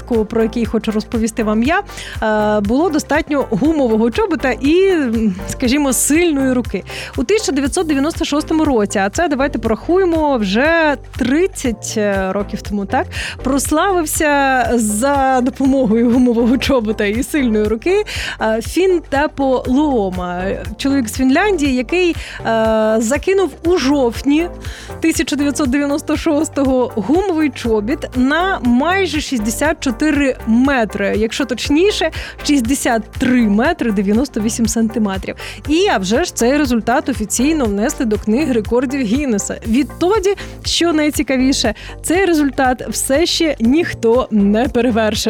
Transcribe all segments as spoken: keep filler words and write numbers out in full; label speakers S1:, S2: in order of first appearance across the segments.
S1: випадку, про який хочу розповісти вам я, було достатньо гумового чобота і, скажімо, сильної руки. У тисяча дев'ятсот дев'яносто шостому році, а це, давайте порахуємо, вже тридцять років тому, так, прославився за допомогою гумового чобота і сильної руки Фін Тепо Луома, чоловік з Фінляндії, який закинув у жовтні тисяча дев'ятсот дев'яносто шостого гумовий чобіт на майже шістдесят чотири метри, якщо точніше, шістдесят три метри дев'яносто вісім сантиметрів. І, а вже ж, цей результат офіційно внесли до книги рекордів Гіннеса. Відтоді, що найцікавіше, цей результат все ще ніхто не перевершив.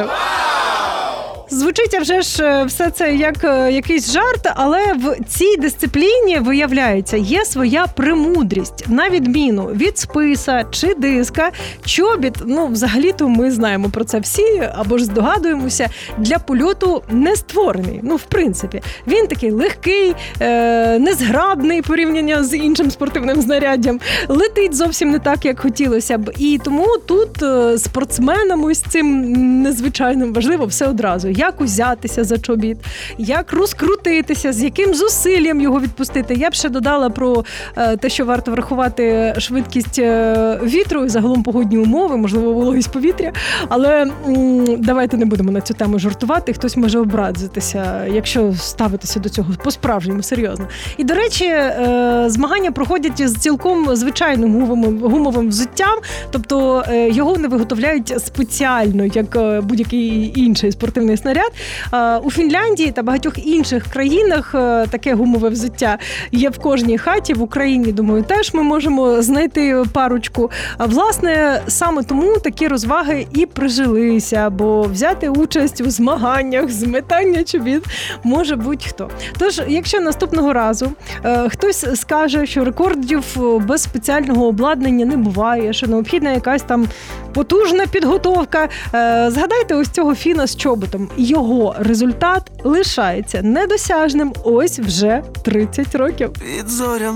S1: Звучить, а вже ж, все це як якийсь жарт, але в цій дисципліні, виявляється, є своя премудрість. На відміну від списа чи диска, чобіт, ну, взагалі-то ми знаємо про це всі, або ж здогадуємося, для польоту не створений. Ну, в принципі. Він такий легкий, е- незграбний порівняння з іншим спортивним знаряддям, летить зовсім не так, як хотілося б. І тому тут спортсменам ось цим незвичайним важливо все одразу. Як узятися за чобіт, як розкрутитися, з яким зусиллям його відпустити. Я б ще додала про е, те, що варто врахувати швидкість е, вітру і загалом погодні умови, можливо, вологість повітря, але м, давайте не будемо на цю тему жартувати, хтось може образитися, якщо ставитися до цього по-справжньому серйозно. І, до речі, е, змагання проходять з цілком звичайним гумовим, гумовим взуттям, тобто е, його не виготовляють спеціально, як е, будь-який інший спортивний снаряд. У Фінляндії та багатьох інших країнах таке гумове взуття є в кожній хаті. В Україні, думаю, теж ми можемо знайти парочку. А, власне, саме тому такі розваги і прижилися, бо взяти участь у змаганнях з метання чобіт може будь-хто. Тож, якщо наступного разу е, хтось скаже, що рекордів без спеціального обладнання не буває, що необхідна якась там потужна підготовка, е, згадайте ось цього Фіна з чоботом. Його результат лишається недосяжним ось вже тридцять років.
S2: Під зорями